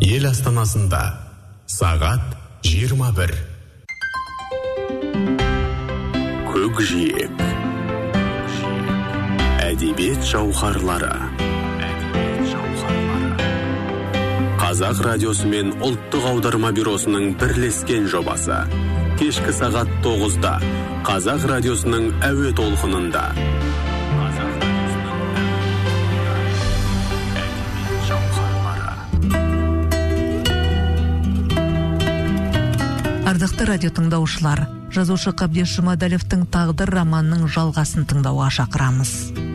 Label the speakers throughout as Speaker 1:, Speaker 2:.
Speaker 1: Ел астанасында сағат 21. Көкжиек. Әдебиет жауһарлары. Қазақ радиосы мен ұлттық аударма бюросының бірлескен жобасы. Кешкі сағат 9-да Қазақ радиосының әуе толқынында.
Speaker 2: Ардақты радио тыңдаушылар, жазушы Қабдеш Жұмадәлевтің «Тағдыр» романының жалғасын тыңдауға шақырамыз.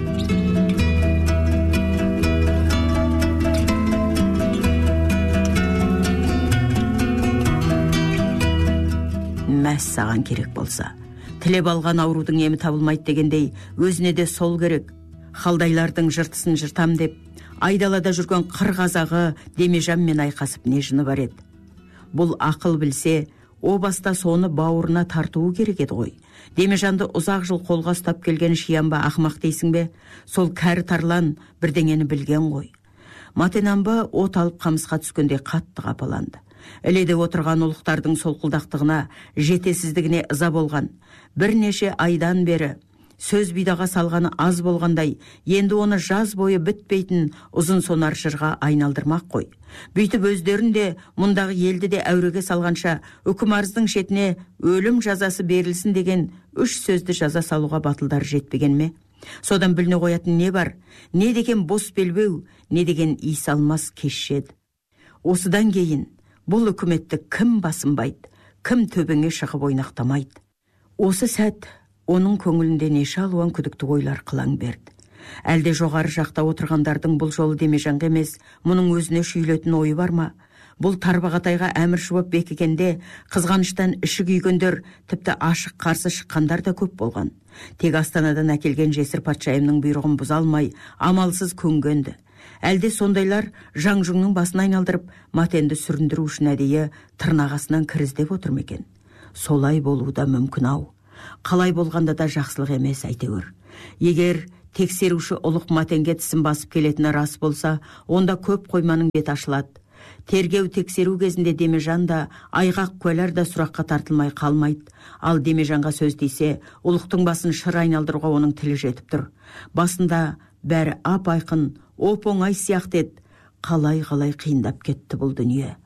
Speaker 3: Мәс саған керек болса, тілеп алған аурудың емі табылмайды дегендей, өзіне де сол керек. Халдайлардың жыртысын жыртам деп, айдалада жүрген қыр қазағы Демежанмен айқасып не жыны бар еді. Бұл ақыл білсе, о баста соны бауырына тартуы керек еді ғой. Демежанды ұзақ жыл қолға ұстап келген шиянба ақымақ дейсің бе? Сол кәрі тарлан бірдеңені білген ғой. Матенамба от алып қамысқа түскенде қатты қапаланды. Іледе отырған ұлықтардың солқылдақтығына, жетесіздігіне ыза болған. Бірнеше айдан бері сөз бидаға салғаны аз болғандай, енді оны жаз бойы бітпейтін ұзын сонар жырға айналдырмақ қой. Бүйтіп өздерін де, мұндағы елді де әуреге салғанша, үкім арыздың шетіне өлім жазасы берілсін деген 3 сөзді жаза салуға батылдар жетпеген ме? Содан біліне қоятын не бар? Не деген бос белбеу, не деген иіс алмас кешшеді. Осыдан кейін бұл үкіметті кім басынбайды, кім төбеңе шығып ойнақтамайды. Осы сәт оның көңілінде неше алуан күдікті ойлар қылаң берді. Әлде жоғары жақта отырғандардың бұл жолы Демежанға емес, мұның өзіне шүйлетін ойы бар ма? Бұл тарбағатайға әмір шуып бекігенде қызғаныштан іші күйгендер, тіпті ашық қарсы шыққандар да көп болған. Тек Астанадан әкелген жесір патшайымның бұйрығын бұза алмай, амалсыз көнгенді. Әлде сондайлар жаңжұңның басын айналдырып, Матенді сүріндіру үшін әдейі тырнағасынан кіріздеп отыр ма екен? Солай болуы да мүмкін ау. Қалай болғанда да жақсылық емес әйтеуір. Егер тексеруші ұлық Матенге тісін басып келетіні рас болса, онда көп қойманың бет ашылады. Тергеу тексеру кезінде Демежан да, айғақ куәлар да сұраққа тартылмай қалмайды. Ал Демежанға сөз дейсе, ұлықтың басын шыр айналдыруға оның тілі жетіп тұр. Басында бәрі ап-айқын, оп-оңай сияқты еді. Қалай қиындап кетті бұл дүние.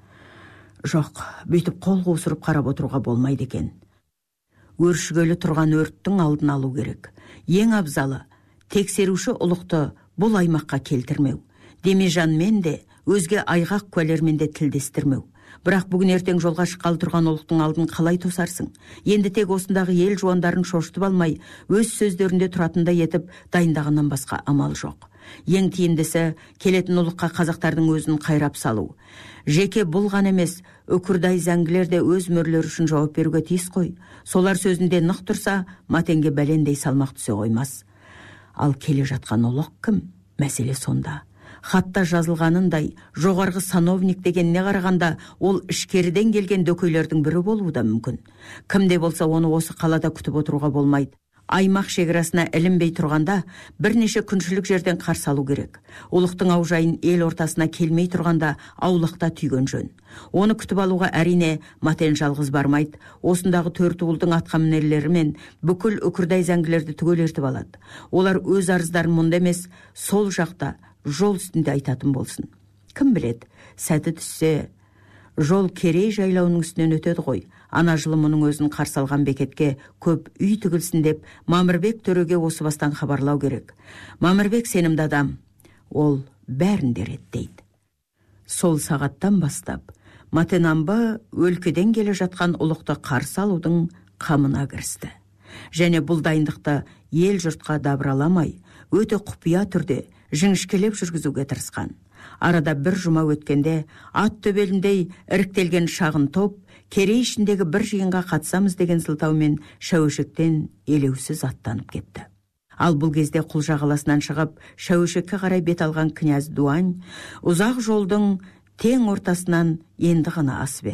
Speaker 3: Жоқ, бүйтіп қол қусырып қарап отыруға болмайды екен. Өршігелі тұрған өрттің алдын алу керек. Ең абзалы, тексеруші ұлықты бұл аймаққа келтірмеу. Демежанмен де, өзге айғақ куәлермен де тілдестірмеу. Бірақ бүгін ертең жолға шыққалы тұрған ұлықтың алдын қалай тосарсың? Енді тек осындағы ел жуандарын шошытып алмай, өз сөздерінде тұратындай етіп дайындағаннан басқа амал жоқ. Ең тиімдісі келетін ұлыққа қазақтардың өзін қайрап салу. Жеке бұл ғана емес, үкірдай зәңгілер де өз мөрлері үшін жауап беруге тиіс қой. Солар сөзінде нық тұрса, Матенге бәлендей салмақ түсе қоймас. Ал келе жатқан ұлық кім? Мәселе сонда. Хатта жазылғанындай, жоғарғы сановник дегеніне қарағанда, ол ішкеріден келген дөкейлердің бірі болуы да мүмкін. Кімде болса оны осы қалада күтіп отыруға болмайды. Аймақ шекарасына ілінбей тұрғанда, бірнеше күншілік жерден қарсы алу керек. Ұлықтың аужайын ел ортасына келмей тұрғанда, аулақта түйген жөн. Оны күтіп алуға әрине Матен жалғыз бармайды. Осындағы төртуылдың атқамінерлері мен бүкіл үкірдай зәңгілерді түгел ертіп алады. Олар өз арыздарын мұнда емес, сол жақта, жол үстінде айтатын болсын. Кім біледі, сәті түссе, жол Керей жайлауының үстінен өтеді ғой. Ана жылы мұның өзін қарсы алған бекетке көп үй тігілсін деп, Мамырбек төреге осы бастан хабарлау керек. Мамырбек сенімді адам, ол бәрін де реттейді. Сол сағаттан бастап, Матенамба өлкеден келе жатқан ұлықты қарсы алудың қамына кірісті. Және бұл дайындықты ел жұртқа дабыраламай, өте құпия түрде жіңішкелеп жүргізуге тырысқан. Арада бір жұма өткенде, ат төбеліндей іріктелген шағын топ, Керей ішіндегі бір жиынға қатысамыз деген сылтаумен Шәуешектен елеусіз аттанып кетті. Ал бұл кезде Құлжа қаласынан шығып, Шәуешекке қарай бет алған князь Дуань, ұзақ жолдың тең ортасынан енді ғана асып еді.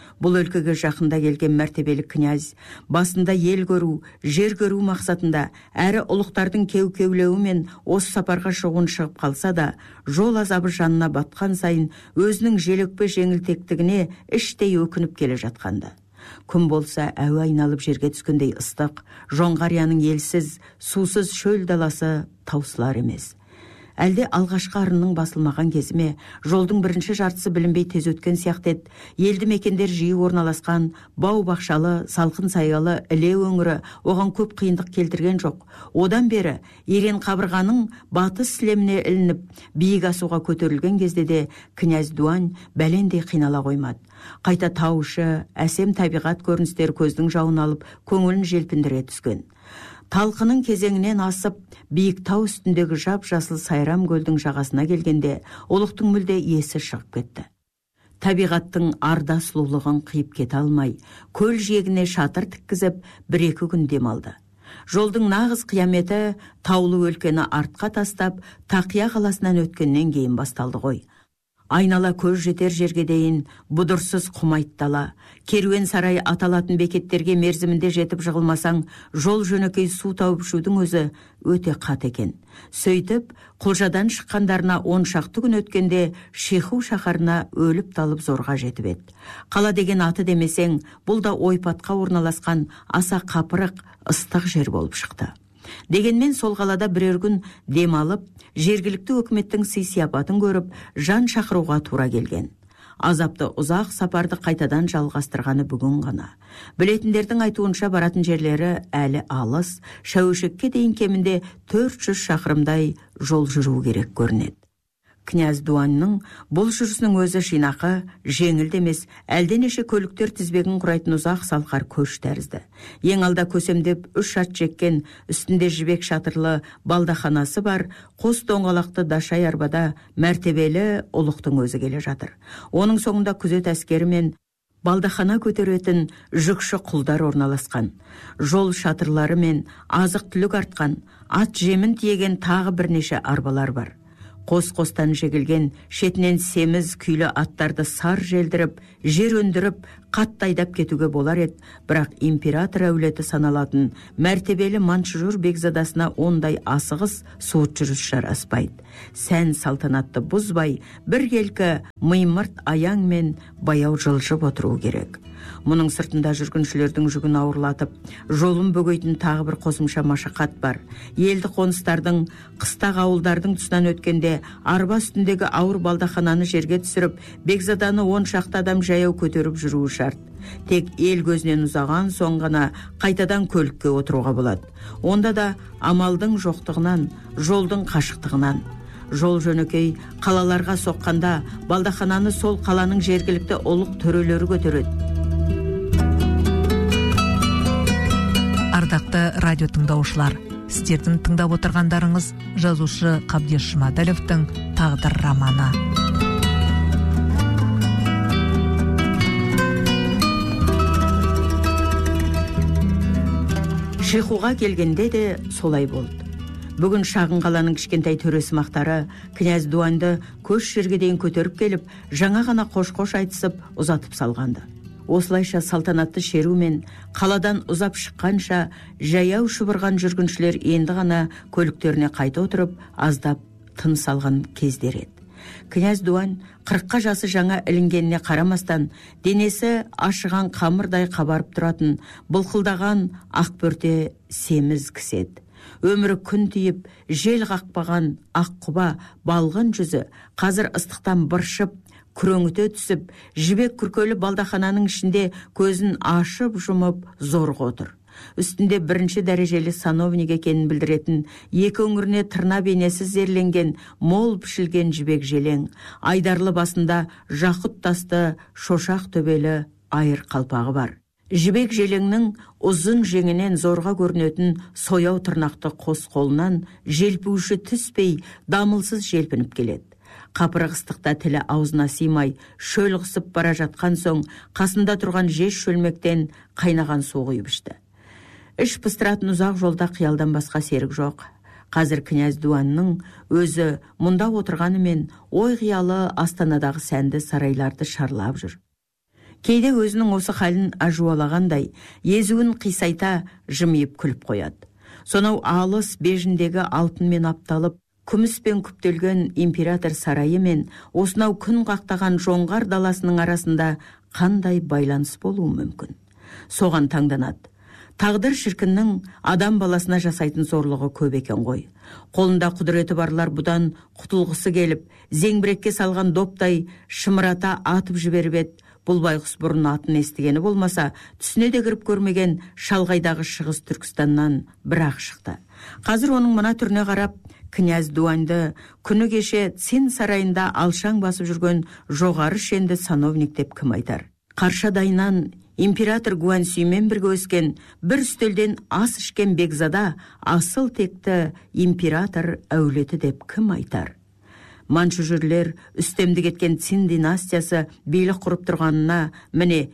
Speaker 3: Бұл өлкеге жақында келген мәртебелі князь басында ел көру, жер көру мақсатында әрі ұлықтардың кеу-кеулеуімен осы сапарға шығуын шығып қалса да, жол азабы жанына батқан сайын өзінің желөкпе жеңілтектігіне іштей өкініп келе жатқанды. Күн болса әуе айналып жерге түскендей ыстық, Жоңғарияның елсіз, сусыз шөл даласы таусылар емес. Әлде алғашқы арынның басылмаған кезіме, жолдың бірінші жартысы білінбей тез өткен сияқты еді. Елді мекендер жиі орналасқан, бау-бақшалы, салқын саялы іле өңірі оған көп қиындық келтірген жоқ. Одан бері ерен қабырғаның батыс сілеміне ілініп, биік асуға көтерілген кезде де князь Дуань бәлендей қинала қоймады. Қайта таушы, әсем табиғат көріністері көздің жауын алып, көңілін желпіндіре түскен. Талқының кезеңінен асып, биік тау үстіндегі жап-жасыл сайрам көлдің жағасына келгенде, ұлықтың мүлде есі шығып кетті. Табиғаттың арда сұлулығын қиып кете алмай, көл жиегіне шатыр тіккізіп, бір-екі күн демалды. Жолдың нағыз қияметі таулы өлкені артқа тастап, Тақия қаласынан өткеннен кейін басталды ғой. Айнала көз жетер жерге дейін бұдырсыз құмайт дала, керуен сарай аталатын бекеттерге мерзімінде жетіп жығылмасаң, жол жөнекей су тауып ішудің өзі өте қат екен. Сөйтіп, Құлжадан шыққандарына 10 шақты күн өткенде Шиху шаһарына өліп талып зорға жетіп еді. Қала деген аты демесең, бұл да ойпатқа орналасқан аса қапырық, ыстық жер болып шықты. Дегенмен сол қалада бірер күн демалып, жергілікті өкіметтің сый-сияпатын көріп, жан шақыруға тура келген. Азапты ұзақ сапарды қайтадан жалғастырғаны бүгін ғана. Білетіндердің айтуынша баратын жерлері әлі алыс, Шәуешекке дейін кемінде 400 шақырымдай жол жүру керек көрінеді. Князь Дуанның бұл жүрісінің өзі жинақы, жеңіл емес, әлденеше көліктер тізбегін құрайтын ұзақ салқар көш тәрізді. Ең алда көсемдеп 3 ат жеккен, үстінде жібек шатырлы балдаханасы бар, қос доңғалақты дашай арбада мәртебелі ұлықтың өзі келе жатыр. Оның соңында күзет әскері мен балдахана көтеретін жүкші құлдар орналасқан. Жол шатырлары мен азық түлік артқан, ат жемін тиеген тағы бірнеше арбалар бар. Қос-қостан жегілген, шетінен семіз күйлі аттарды сар желдіріп, жер өндіріп, қатты айдап кетуге болар еді, бірақ император әулеті саналатын мәртебелі Манчжур бекзадасына ондай асығыс суыт жүріс жараспайды. Сән салтанатты бұзбай, бір келкі мимырт аяң мен баяу жылжып отыру керек. Мұның сыртында жүргіншілердің жүгін ауырлатып, жолын бөгейтін тағы бір қосымша машақат бар. Елді қоныстардың, қыстақ ауылдардың тұсынан өткенде, арба үстіндегі ауыр балдахананы жерге түсіріп, бекзаданы 10 шақты адам жаяу көтеріп жүруі шарт. Тек ел көзінен ұзаған соң ғана қайтадан көлікке отыруға болады. Онда да амалдың жоқтығынан, жолдың қашықтығынан. Жол жөнекей қалаларға соққанда, балдахананы сол қаланың жергілікті ұлық төрелері көтереді.
Speaker 2: Ардақты радио тыңдаушылар, сіздердің тыңдап отырғандарыңыз жазушы Қабдеш Жұмадәловтың «Тағдыр» романы.
Speaker 3: Шихуға келгенде де солай болды. Бүгін шағын қаланың кішкентай төресімақтары князь Дуанды көш жерге дейін көтеріп келіп, жаңа ғана қош-қош айтысып, ұзатып салғанды. Осылайша салтанатты шерумен қаладан ұзап шыққанша жаяу шұбырған жүргіншілер енді ғана көліктеріне қайта отырып, аздап тыныс алған кездер еді. Князь Дуань 40-қа жасы жаңа ілінгеніне қарамастан, денесі ашыған қамырдай қабарып тұратын, былқылдаған ақ бөрте семіз кісі еді. Өмірі күн тиіп, жел қақпаған ақ құба балғын жүзі қазір ыстықтан быршып, күреңіте түсіп, жібек күркөлі балдахананың ішінде көзін ашып жұмып зорға отыр. Үстінде бірінші дәрежелі сановник екенін білдіретін, екі өңіріне тырна бейнесі зерленген, мол пішілген жібек желең, айдарлы басында жақұт тасты шошақ төбелі айыр қалпағы бар. Жібек желеңнің ұзын жеңінен зорға көрінетін сояу тырнақты қос қолынан желпуші түспей дамылсыз желпініп келеді. Қапырық ыстықта тілі аузына сыймай, шөл қысып бара жатқан соң, қасында тұрған жез шөлмектен қайнаған су құйып ішті. Іш пыстыратын ұзақ жолда қиялдан басқа серік жоқ. Қазір князь Дуанның өзі мұнда отырғанымен ой қиялы Астанадағы сәнді сарайларды шарлап жүр. Кейде өзінің осы халін ажуалағандай, езуін қисайта жымиып күліп қояды. Сонау алыс бежіндегі алтынмен апталып, күміспен күптелген император сарайы мен осынау күн қақтаған жоңғар даласының арасында қандай байланыс болуы мүмкін? Соған таңданады. Тағдыр шіркіннің адам баласына жасайтын зорлығы көп екен ғой. Қолында құдіреті барлар бұдан құтылғысы келіп, зеңбірекке салған доптай шымырата атып жіберіп еді. Бұл байғұс бұрын атын естігені болмаса, түсіне де кіріп көрмеген шалғайдағы шығыс Түркістаннан бір-ақ шықты. Қазір оның мына түріне қарап, князь Дуаньды күні кеше Цин сарайында алшаң басып жүрген жоғары шенді сановник деп кім айтар? Қаршадайынан император Гуаньсюймен бірге өскен, бір үстелден ас ішкен бекзада асыл текті император әулеті деп кім айтар? Манчжурлер үстемдік еткен Цин династиясы билік құрып тұрғанына міне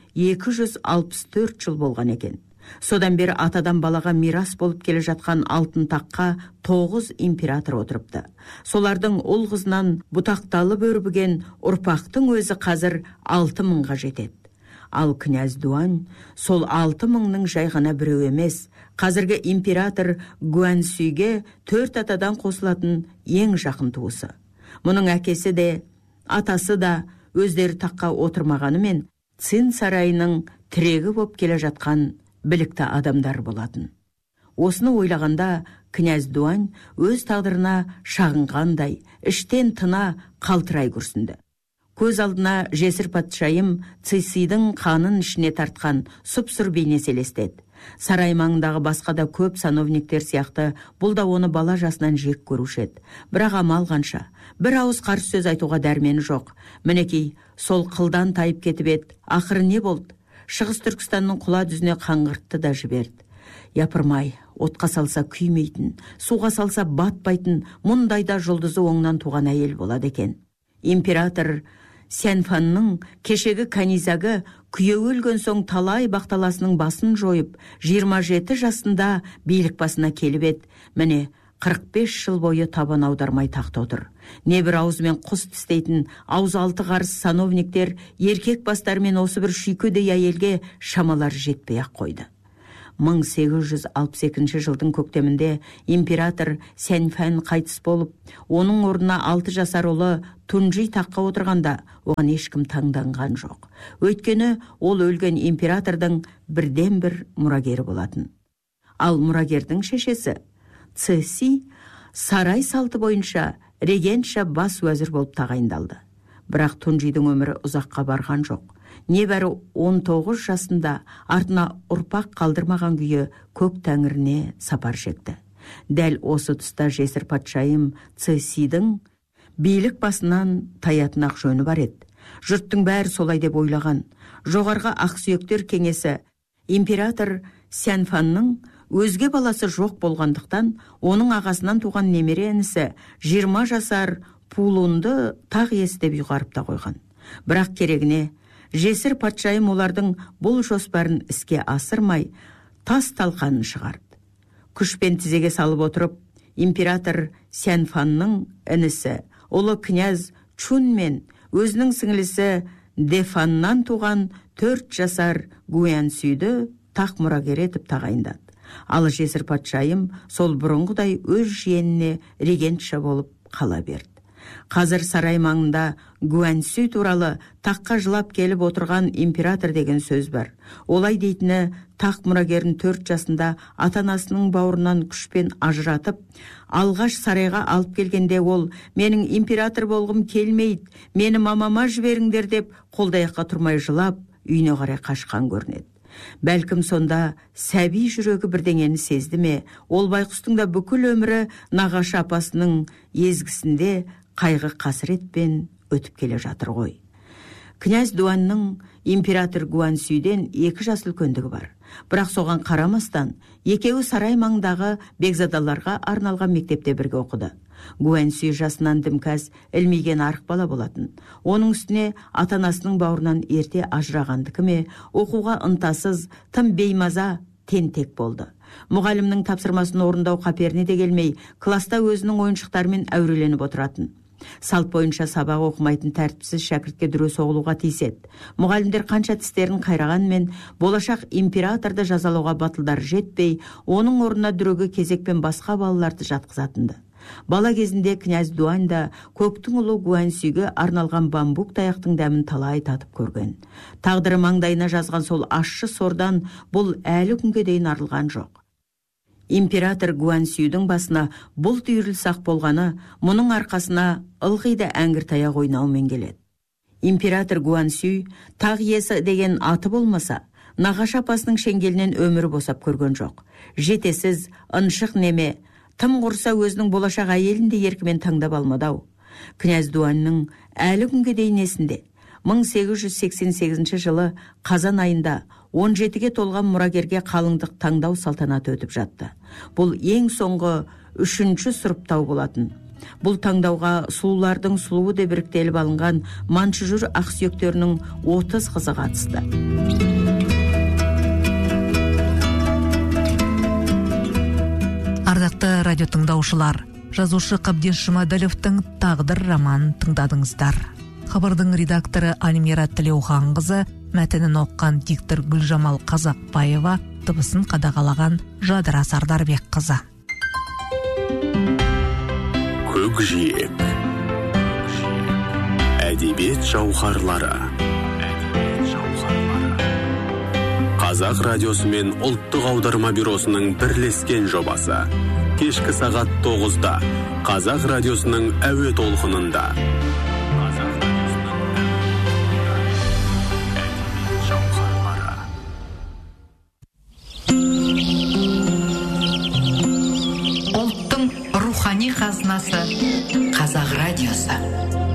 Speaker 3: 264 жыл болған екен. Содан бері атадан балаға мирас болып келе жатқан алтын таққа 9 император отырыпты. Солардың ұл қызынан бұтақталып өрбіген ұрпақтың өзі қазір 6000-ға жетеді. Ал князь Дуань сол 6000-ның жай ғана біреу емес, қазіргі император Гуаньсюйге 4 атадан қосылатын ең жақын туысы. Мұның әкесі де, атасы да өздері таққа отырмағанымен Цин сарайының тірегі боп келе жатқан білікті адамдар болатын. Осыны ойлағанда князь Дуань өз тағдырына шағынғандай, іштен тына қалтырай күрсінді. Көз алдына жесір патшайым Цисидің қанын ішіне тартқан сұп-сұр бейнесі елестеді. Сарай маңындағы басқа да көп сановниктер сияқты бұл да оны бала жасынан жек көруші еді. Бірақ амал қанша, бір ауыз қарсы сөз айтуға дәрмені жоқ. Мінекей, сол қылдан тайып кетіп еді. Ақыры не болды? Шығыс Түркістанның құла дүзіне қаңғыртты да жіберді. Япырмай, отқа салса күймейтін, суға салса батпайтын, мұндайда жұлдызы оңнан туған әйел болады екен. Император Сяньфанның кешегі канизагы күйеуі өлген соң талай бақталасының басын жойып, 27 жасында билік басына келіп еді. Міне, 45 жыл бойы табан аудармай тақта отыр. Не бір аузымен құс тістейтін ауыз алты қарыс сановниктер еркек бастарымен осы бір шүйкедей әйелге шамалары жетпей ақ қойды. 1862 жылдың көктемінде император Сяньфан қайтыс болып, оның орнына 6 жасар ұлы Тунжи таққа отырғанда, оған ешкім таңданған жоқ. Өйткені ол өлген императордың бірден бір мұрагері болатын. Ал мұрагердің шешесі Цеси сарай салты бойынша регентша бас уәзір болып тағайындалды. Бірақ Тунжидің өмірі ұзаққа барған жоқ. Небәрі 19 жасында артына ұрпақ қалдырмаған күйі көк тәңіріне сапар шекті. Дәл осы тұста жесір патшайым Цесидің билік басынан таятын ақ жөні бар еді. Жұрттың бәрі солай деп ойлаған. Жоғарғы ақсүйектер кеңесі император Сяньфанның өзге баласы жоқ болғандықтан, оның ағасынан туған немере інісі 20 жасар Пулунды тақ иесі деп ұйғарып та қойған. Бірақ керегіне жесір патшайым олардың бұл жоспарын іске асырмай, тас талқанын шығарды. Күшпен тізеге салып отырып, император Сяньфанның інісі, ұлы князь Чун мен өзінің сіңілісі Дефаннан туған 4 жасар Гуаньсюйді тақ мұрагер етіп тағайындады. Ал жесір патшайым сол бұрынғыдай өз жиеніне регентша болып қала берді. Қазір сарай маңында Гуаньсюй туралы таққа жылап келіп отырған император деген сөз бар. Олай дейтіні, тақ мұрагерін 4 жасында ата-анасының бауырынан күшпен ажыратып, алғаш сарайға алып келгенде ол менің император болғым келмейді, мені мамама жіберіңдер деп қолдаяққа тұрмай жылап, үйіне қарай қашқан көрінеді. Бәлкім сонда сәби жүрегі бірдеңені сезді ме, ол байқұстың да бүкіл өмірі нағашы апасының езгісінде қайғы қасіретпен өтіп келе жатыр ғой. Князь Дуаньның император Гуаньсюйден 2 жас үлкендігі бар. Бірақ соған қарамастан, екеуі сарай маңдағы бекзадаларға арналған мектепте бірге оқыды. Гуаньсюй жасынан дімкәс, ілмиген арық бала болатын. Оның үстіне ата-анасының бауырынан ерте ажырағандығы ме, оқуға ынтасыз, тым беймаза, тентек болды. Мұғалімнің тапсырмасын орындау қаперіне де келмей, класта өзінің ойыншықтарымен әуреленіп отыратын. Салт бойынша сабақ оқымайтын тәртіпсіз шәкіртке дүре соғылуға тиіс еді. Мұғалімдер қанша тістерін қайрағанмен, болашақ императорды жазалауға батылдары жетпей, оның орнына дүреге кезекпен басқа балаларды жатқызатынды. Бала кезінде князь Дуань да көктің ұлы Гуаньсюйге арналған бамбук таяқтың дәмін талай татып көрген. Тағдыры маңдайына жазған сол ащы сордан бұл әлі күнге дейін арылған жоқ. Император Гуаньсюйдің басына бұл түйірілсақ болғаны, мұның арқасына ылғи да әңгір таяқ ойнаумен келеді. Император Гуаньсюй тақ иесі деген аты болмаса, нағашы апасының шеңгелінен өмірі босап көрген жоқ. Жетесіз, ыншық неме, тым құрса өзінің болашақ әйелін де еркімен таңдап алмадау. Князь Дуаньның әлі күнге дейін есінде. 1888 жылы қазан айында 17-ге толған мұрагерге қалыңдық таңдау салтанаты өтіп жатты. Бұл ең соңғы 3-ші сұрыптау болатын. Бұл таңдауға сұлулардың сұлуы де біріктеліп алынған Манчжур ақсүйектерінің 30 қызы қатысты.
Speaker 2: Ардақты радио тыңдаушылар, жазушы Қабдеш Жұмаділовтің «Тағдыр» романын тыңдадыңыздар. Хабардың редакторы Альмира Тілеуханқызы, мәтінін оққан диктор Гүлжамал Қазақбаева, дыбысын қадағалаған Жадыра Сардарбекқызы.
Speaker 1: Көкжиек. Әдебиет жауһарлары. Қазақ радиосы мен ұлттық аударма бюросының бірлескен жобасы. Кешкі сағат 9-да Қазақ радиосының әуе толқынында.
Speaker 4: Ұлттың рухани қазынасы Қазақ радиосы.